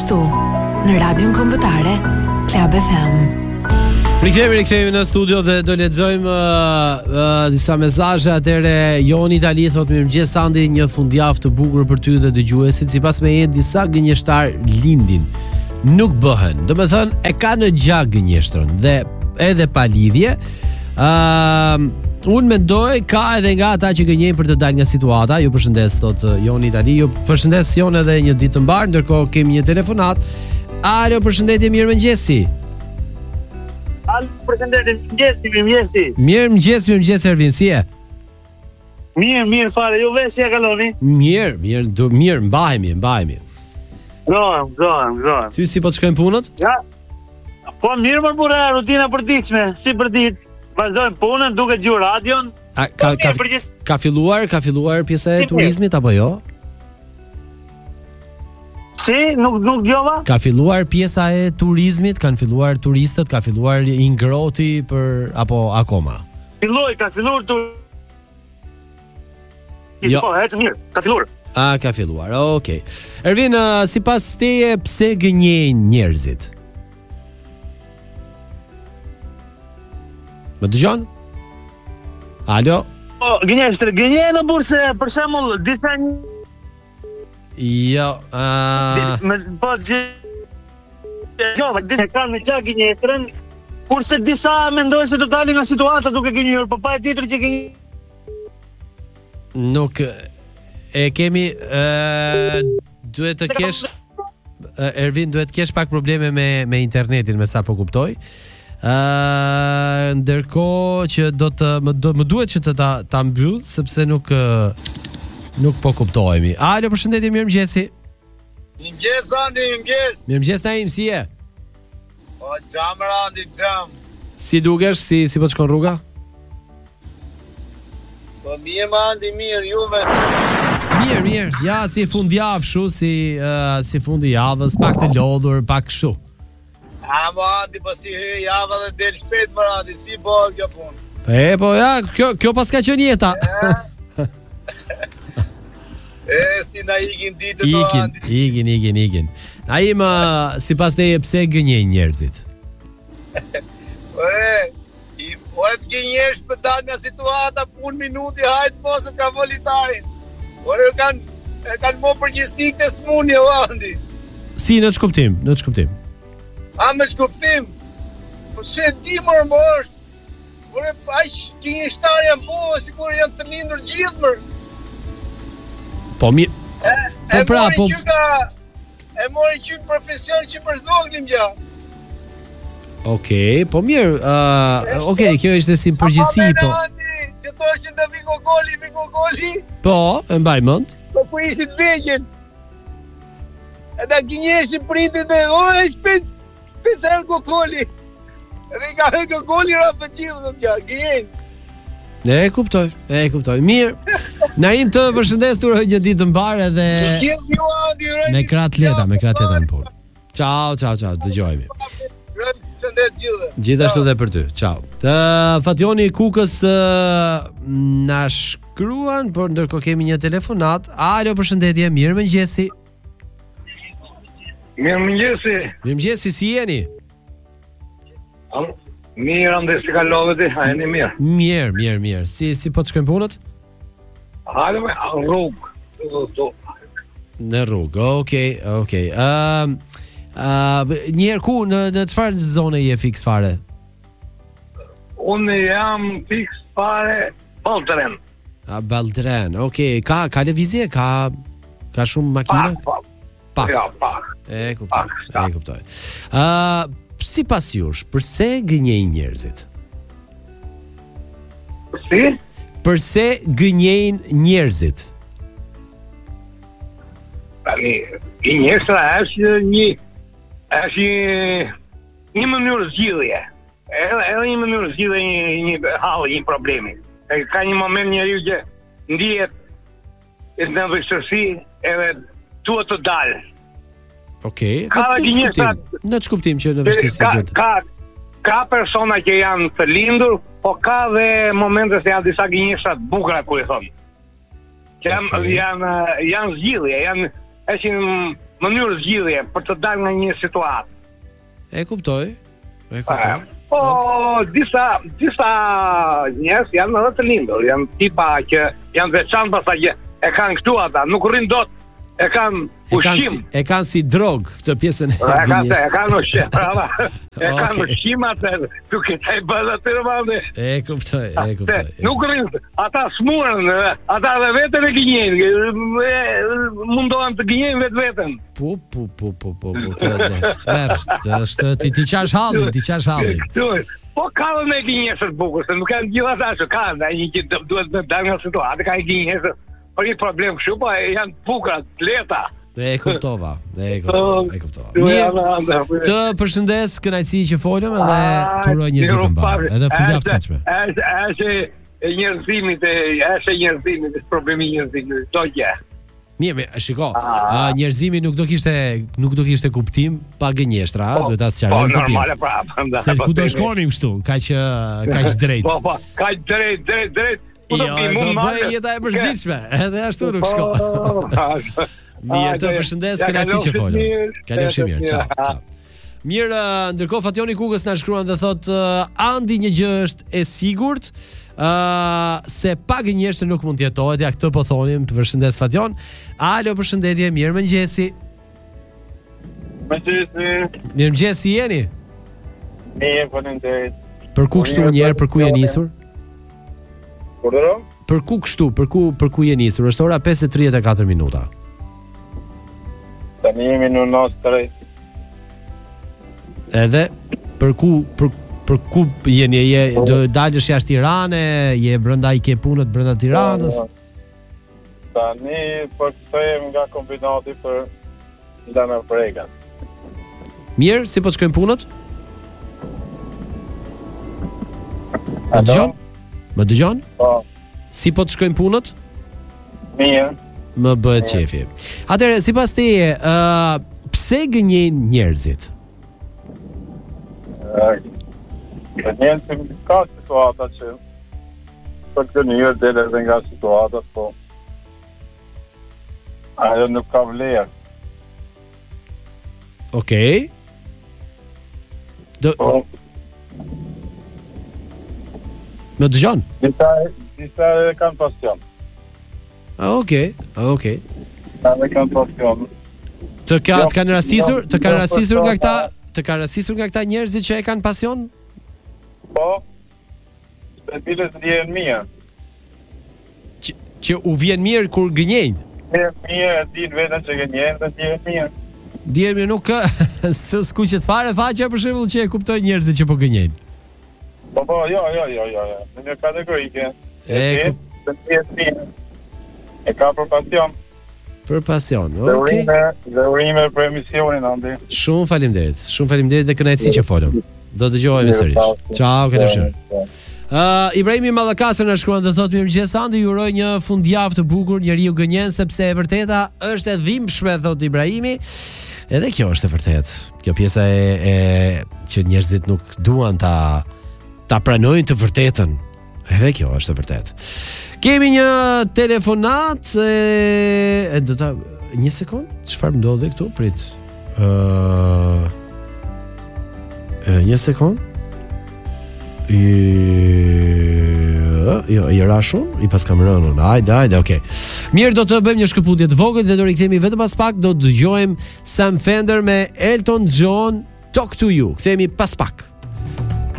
gjithashtu në radion kombëtare Club FM. Rikthehemi në studio dhe do lexojmë disa mesazhe. Atëre Joni Itali thotë mirëmëngjes Sandi, një fundjavë të bukur për ty dhe dëgjuesit. Sipas me disa gënjeshtar lindin nuk bëhen. Domethënë e ka në gjak gënjeshtrën dhe edhe pa lidhje. Unë mendoj ka edhe nga ata që gënjejnë për të dalë nga situata. Ju përshëndes thot Joni Itali. Ju përshëndes Jon edhe një ditë të mbar, ndërkohë kemi një telefonat. Alo, përshëndetje, mirëmëngjesi. Mirëmëngjes Ervin, si je? Mirë fare, ju vetë si e kaloni? Mirë, mbahemi. Gjohem. Ty si po të shkojnë punët? Ja. Po mirë më bura, rutina përditshme, si përdit. Vazhdojmë punën, duke dëgjuar radion. Ka filluar pjesa e turizmit apo jo? Si, nuk djova? Ka filluar pjesa e turizmit, kanë filluar turistët, ka filluar ingroti për apo akoma? Ka filluar Jo. Po, ecë mirë, ka filluar. Ka filluar. Okej. Ervin, sipas teje pse gënjejnë njerëzit? Më dëgjon? Alo? Po, gënjejnë në burse, për shembull, disa Jo, po disa kanë me gjak gënjeshtrën, kurse disa mendojnë se do dalin nga situata duke gënjur, po pa e ditur që nuk e kemi duhet të kesh Ervin, duhet të kesh pak probleme me internetin, me sa po kuptoj. Ndërkohë që më duhet që ta mbyll sepse nuk po kuptohemi. Alo, përshëndetje, mirëmëngjesi. Mirëmëngjes Andi, mirëmëngjes. Mirëmëngjes Naim, si je? Po xham Andi, xham. Si dukesh, si po të shkon rruga? Po mirë Andi, mirë, juve. Mirë. Ja, si fundjavë kështu, si fundi javës, pak të lodhur, pak kështu. Mo Andi, po si hyj java dhe del shpejt më Andi, si po kjo punë. Po ja, kjo pas ka qenë jeta. Si na ikin ditët o Andi. Ikin. Naim, sipas teje pse gënjejnë njerëzit? Ore të gënjesh për dalë nga situata, punë minuti, hajtë mos e ka volitarin. Ore kanë mo përgjësi këtë smuni o Andi. Si, në të shkuptim? Me shkuptim? Po se di mërë më është. Ore, aq gënjeshtar janë po, sikur janë të lindur gjithë mërë. Po mirë. E mori që profesion që për zoglin gja. Okej, po mirë. Okej, kjo është si përgjithësi, po. Që thoshin në Vigo Goli. Po, e mbaj mend. Po ku ishit vegjen. Edhe gënjeshin printit e shpec Ergo Goli. Edhe i ka Ergo Goli rafë gjithë më gja, gënjen. E kuptoj. Mirë. Naim, të përshëndes, të uroj një ditë të mbar edhe me kratë leta në punë. Ciao, dëgjohemi. Gjithashtu dhe për ty. Ciao. Fatjoni Kukës na shkruan, por ndërkohë kemi një telefonat. Alo, përshëndetje, mirëmëngjesi. Mirëmëngjesi, si jeni? Mirë, ndër si kalove ti, a jeni mirë? Mirë. Si po të shkojnë punët? Hajde me rrugë. Në rrugë, okej. Njerë ku, në çfarë zone je fiks fare? Unë jam fiks fare Baldren. Baldren, okej. Ka lëvizje, ka shumë makina? Pak. Ja, pak. E kuptoj. Si pas jush, përse gënjejnë njerëzit? Si? Përse gënjejnë njerëzit? Tani, gënjeshtra është një mënyrë zgjidhje. Edhe një mënyrë zgjidhje një hallë, një problemi. Ka një moment njeriu që ndihet në vështirësi edhe duhet të dalë. Okej, në të shkuptim që në vështirësi duhet. Ka persona që janë të lindur, po ka dhe momente se janë disa gënjeshtra të bukura ku i thonë. Që janë zgjidhje, janë mënyrë zgjidhje për të dalë nga një situatë. E kuptoj. Po, disa njerëz janë edhe të lindur, janë tipa që janë veçantë pastaj që e kanë këtu ata, nuk rrin dot, e kanë ushqim. E kanë si drog këtë pjesën e E kanë ushqim, brava. E kanë ushqim atë, duke ta bërë atë rëmande. E kuptoj. Nuk rrin, ata smuren, ata dhe vetën e gënjejnë, mundohen të gënjejnë vetveten. Po, është ti qash hallin. Po ka dhe me gënjesër bukur, se nuk kanë gjitha ta që ka, dhe një që duhet me dalë nga situatë, ka i gënjesër. Për një problem kështu, po janë bukra, leta. E kuptova. Mirë, të përshëndes, kënaqësi që folëm edhe të uroj një ditë mbarë, edhe fundjavë të këndshme. Është njerëzimit, problemi njerëzimit, do gjë. Mirë, shiko, njerëzimi nuk do kishte kuptim pa gënjeshtra, duhet ta sqarojmë këtë pjesë. Se ku do shkonim kështu, kaq drejt. Po, kaq drejt. Jo, do bëj jeta e mërzitshme, edhe ashtu nuk shko. Mirë, të përshëndes, kënaqësi që folëm. Kalofshi mirë, ciao. Mirë, ndërkohë Fationi Kukës na shkruan dhe thot Andi një gjë është e sigurt, se pa gënjeshtër nuk mund të jetohet, ja këtë po thonim. Përshëndes Fation. Alo, përshëndetje, mirëmëngjesi. Mirëmëngjes, si jeni? Mirë, faleminderit. Për ku kështu një herë, për ku je nisur? Për ku kështu, për ku je nisur? Është ora 5:34 minuta. Tani jemi në nostre. Edhe për ku jeni? Do dalësh jashtë Tiranës, je brenda i ke punët brenda Tiranës? Tani po kthehem nga kombinati për Lana Fregan. Mirë, si po të shkojnë punët? Më dëgjon? Po. Si po të shkojnë punët? Mirë. Më bëhet qefi. Atëherë, sipas teje, pse gënjejnë njerëzit? Njerëzit ka situata që për gënjur dele dhe nga situata, po ajo nuk ka vlerë. Okej. Më dëgjon? Disa kanë pasion. Okej. Kanë pasion. Të kanë rastisur nga këta njerëzit që e kanë pasion? Po. Se biles vjen mirë. Që u vjen mirë kur gënjejnë? Mirë, din vetën që gënjejnë dhe dihet mirë. Dihet mirë, nuk s'kuqet fare faqja për shembull që e kuptoj njerëzit që po gënjejnë. Po, jo. Në një kategorike. E ka për pasion. Për pasion, okej. Dhe urime për emisionin, Andi. Shumë faleminderit dhe kënaqësi që folëm. Do të dëgjohemi sërish. Ciao, kalofshi. Ibrahimi Mallakastër na shkruan dhe thotë mirëmëngjes Andi, ju uroj një fundjavë të bukur, njeriu gënjen sepse e vërteta është e dhimbshme, thotë Ibrahimi. Edhe kjo është e vërtetë. Kjo pjesa e që njerëzit nuk duan ta pranojnë të vërtetën. Edhe kjo është e vërtetë. Kemi një telefonat një sekond, çfarë ndodhi këtu? Prit. Një sekond. Jo, i ra shumë, i pas kam rënë. Hajde, okay. Mirë, do të bëjmë një shkëputje të vogël dhe do rikthehemi vetëm pas pak, do të dëgjojmë Sam Fender me Elton John, Talk to You. Kthehemi pas pak.